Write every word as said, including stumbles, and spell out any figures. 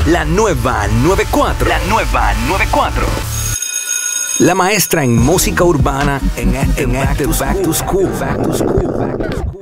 La nueva noventa y cuatro. La nueva noventa y cuatro. La maestra en música urbana en este Back to School. Back to School. Back to School.